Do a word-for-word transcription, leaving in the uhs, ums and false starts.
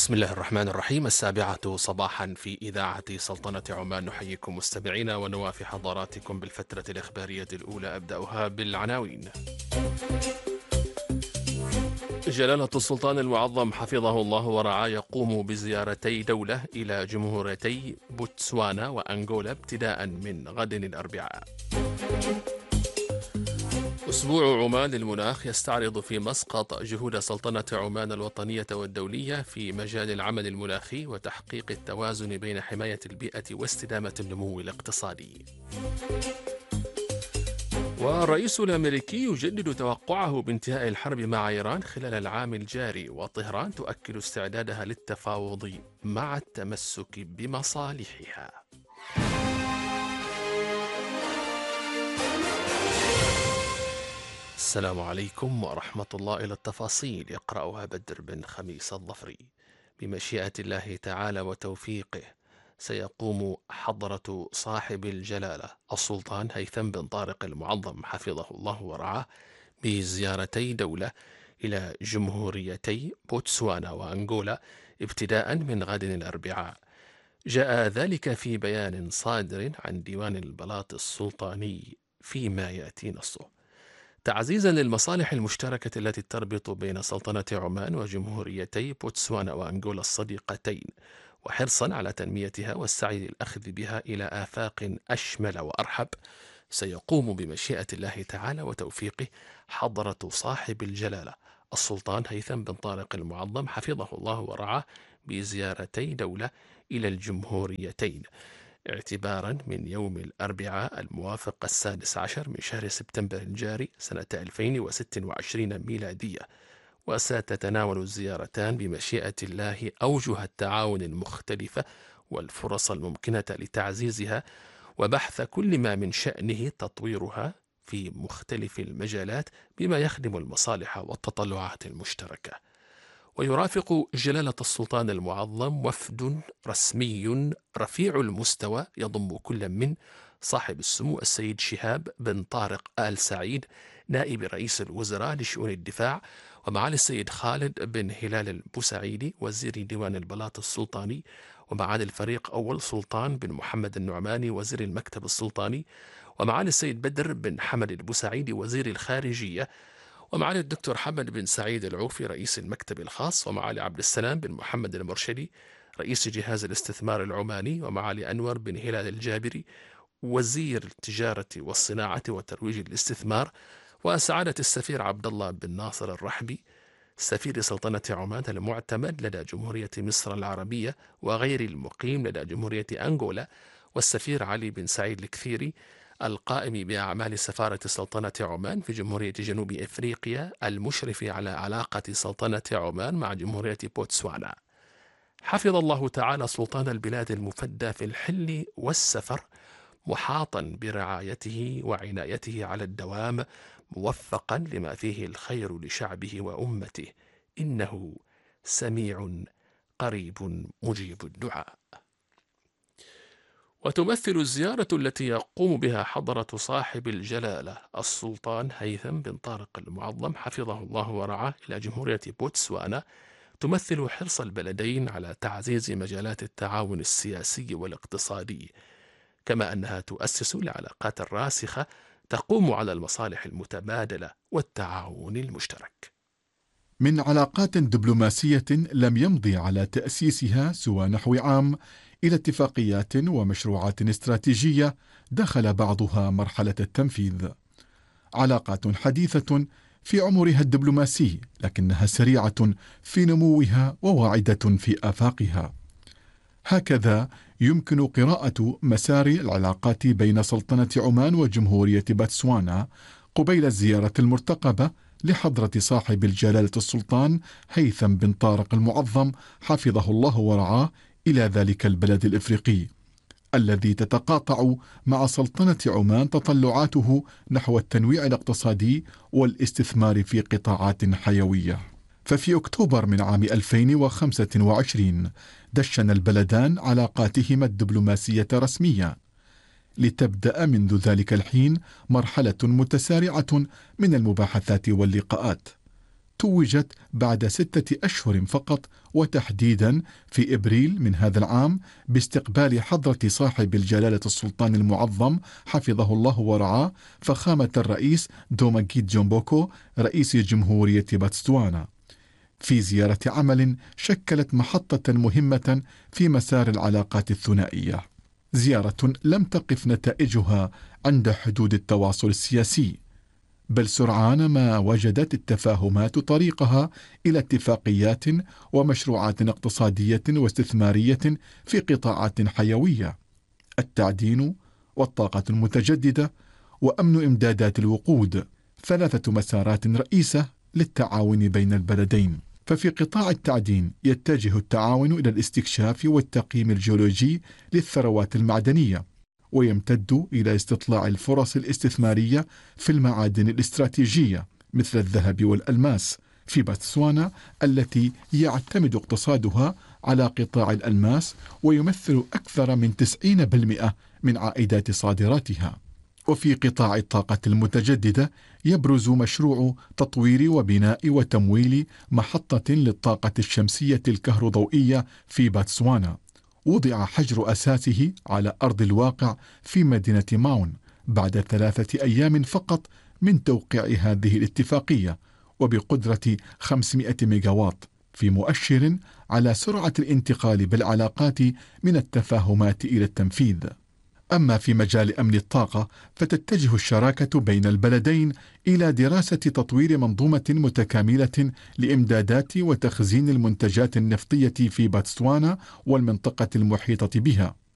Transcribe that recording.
بسم الله الرحمن الرحيم. السابعة صباحا في إذاعة سلطنة عمان، نحييكم مستمعينا ونوافي حضراتكم بالفترة الإخبارية الأولى. أبدأها بالعناوين. جلالة السلطان المعظم حفظه الله ورعاه يقوم بزيارتي دولة إلى جمهوريتي بوتسوانا وأنغولا ابتداء من غد الأربعاء. أسبوع عمان للمناخ يستعرض في مسقط جهود سلطنة عمان الوطنية والدولية في مجال العمل المناخي وتحقيق التوازن بين حماية البيئة واستدامة النمو الاقتصادي. والرئيس الأمريكي يجدد توقعه بانتهاء الحرب مع إيران خلال العام الجاري، وطهران تؤكد استعدادها للتفاوض مع التمسك بمصالحها. السلام عليكم ورحمة الله. إلى التفاصيل يقرأها بدر بن خميس الظفري. بمشيئة الله تعالى وتوفيقه سيقوم حضرة صاحب الجلالة السلطان هيثم بن طارق المعظم حفظه الله ورعاه بزيارتي دولة إلى جمهوريتي بوتسوانا وأنغولا ابتداء من غد الأربعاء. جاء ذلك في بيان صادر عن ديوان البلاط السلطاني فيما يأتي نصه تعزيزا للمصالح المشتركة التي تربط بين سلطنة عمان وجمهوريتي بوتسوانا وأنغولا الصديقتين، وحرصا على تنميتها والسعي للأخذ بها إلى آفاق أشمل وأرحب. سيقوم بمشيئة الله تعالى وتوفيقه حضرة صاحب الجلالة السلطان هيثم بن طارق المعظم حفظه الله ورعاه بزيارتي دولة إلى الجمهوريتين اعتبارا من يوم الأربعاء الموافق السادس عشر من شهر سبتمبر الجاري سنة ألفين وستة وعشرين ميلادية. وستتناول الزيارتان بمشيئة الله أوجه التعاون المختلفة والفرص الممكنة لتعزيزها وبحث كل ما من شأنه تطويرها في مختلف المجالات بما يخدم المصالح والتطلعات المشتركة. ويرافق جلالة السلطان المعظم وفد رسمي رفيع المستوى يضم كل من صاحب السمو السيد شهاب بن طارق آل سعيد نائب رئيس الوزراء لشؤون الدفاع، ومعالي السيد خالد بن هلال البوسعيدي وزير ديوان البلاط السلطاني، ومعالي الفريق أول سلطان بن محمد النعماني وزير المكتب السلطاني، ومعالي السيد بدر بن حمد البوسعيدي وزير الخارجية، ومعالي الدكتور حمد بن سعيد العوفي رئيس المكتب الخاص، ومعالي عبد السلام بن محمد المرشدي رئيس جهاز الاستثمار العماني، ومعالي أنور بن هلال الجابري وزير التجارة والصناعة وترويج الاستثمار، وسعادة السفير عبد الله بن ناصر الرحبي سفير سلطنة عمان المعتمد لدى جمهورية مصر العربية وغير المقيم لدى جمهورية أنغولا، والسفير علي بن سعيد الكثيري القائم بأعمال سفارة سلطنة عمان في جمهورية جنوب إفريقيا المشرف على علاقة سلطنة عمان مع جمهورية بوتسوانا. حفظ الله تعالى سلطان البلاد المفدى في الحل والسفر محاطا برعايته وعنايته على الدوام، موفقا لما فيه الخير لشعبه وأمته، إنه سميع قريب مجيب الدعاء. وتمثل الزيارة التي يقوم بها حضرة صاحب الجلالة السلطان هيثم بن طارق المعظم حفظه الله ورعاه إلى جمهورية بوتسوانا تمثل حرص البلدين على تعزيز مجالات التعاون السياسي والاقتصادي، كما أنها تؤسس العلاقات الراسخة تقوم على المصالح المتبادلة والتعاون المشترك. من علاقات دبلوماسية لم يمضي على تأسيسها سوى نحو عام إلى اتفاقيات ومشروعات استراتيجية دخل بعضها مرحلة التنفيذ. علاقات حديثة في عمرها الدبلوماسي، لكنها سريعة في نموها وواعدة في آفاقها. هكذا يمكن قراءة مسار العلاقات بين سلطنة عمان وجمهورية بوتسوانا قبيل الزيارة المرتقبة لحضرة صاحب الجلالة السلطان هيثم بن طارق المعظم حفظه الله ورعاه إلى ذلك البلد الإفريقي الذي تتقاطع مع سلطنة عمان تطلعاته نحو التنويع الاقتصادي والاستثمار في قطاعات حيوية. ففي أكتوبر من عام ألفين وخمسة وعشرين دشن البلدان علاقاتهما الدبلوماسية رسميا، لتبدأ منذ ذلك الحين مرحلة متسارعة من المباحثات واللقاءات توجت بعد ستة أشهر فقط، وتحديدا في إبريل من هذا العام، باستقبال حضرة صاحب الجلالة السلطان المعظم حفظه الله ورعاه فخامة الرئيس دوماجيت جومبوكو رئيس جمهورية باتسوانا، في زيارة عمل شكلت محطة مهمة في مسار العلاقات الثنائية. زيارة لم تقف نتائجها عند حدود التواصل السياسي، بل سرعان ما وجدت التفاهمات طريقها إلى اتفاقيات ومشروعات اقتصادية واستثمارية في قطاعات حيوية: التعدين والطاقة المتجددة وأمن إمدادات الوقود، ثلاثة مسارات رئيسة للتعاون بين البلدين. ففي قطاع التعدين يتجه التعاون إلى الاستكشاف والتقييم الجيولوجي للثروات المعدنية، ويمتد إلى استطلاع الفرص الاستثمارية في المعادن الاستراتيجية مثل الذهب والألماس في باتسوانا التي يعتمد اقتصادها على قطاع الألماس ويمثل أكثر من تسعين بالمئة من عائدات صادراتها. وفي قطاع الطاقة المتجددة يبرز مشروع تطوير وبناء وتمويل محطة للطاقة الشمسية الكهروضوئية في باتسوانا، وضع حجر أساسه على أرض الواقع في مدينة ماون بعد ثلاثة أيام فقط من توقيع هذه الاتفاقية، وبقدرة خمسمائة ميجاوات، في مؤشر على سرعة الانتقال بالعلاقات من التفاهمات إلى التنفيذ. أما في مجال أمن الطاقة فتتجه الشراكة بين البلدين إلى دراسة تطوير منظومة متكاملة لإمدادات وتخزين المنتجات النفطية في باتسوانا والمنطقة المحيطة بها،